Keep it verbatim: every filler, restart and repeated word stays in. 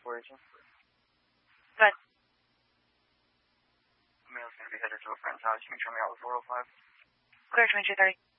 four eighteen. Good. Male's going to be headed to a friend's house. You can show me out with four oh five. Clear twenty-two thirty.